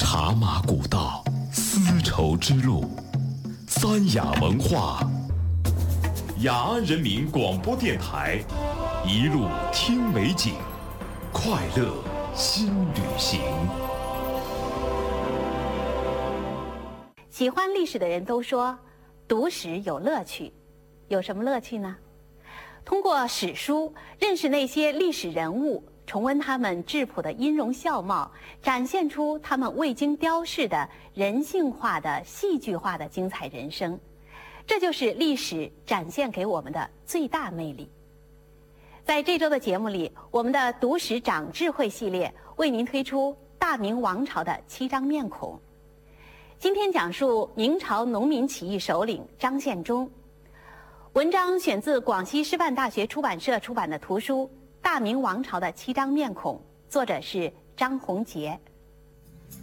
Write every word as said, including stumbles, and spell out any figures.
茶马古道，丝绸之路，三雅文化，雅安人民广播电台，一路听美景，快乐新旅行。 喜欢历史的人都说，读史有乐趣。有什么乐趣呢？通过史书认识那些历史人物，重温他们质朴的音容笑貌，展现出他们未经雕饰的人性化的、戏剧化的精彩人生。这就是历史展现给我们的最大魅力。在这周的节目里，我们的读史长智慧系列为您推出大明王朝的七张面孔。今天讲述明朝农民起义首领张献忠。文章选自广西师范大学出版社出版的图书《大明王朝的七张面孔》，作者是张宏杰。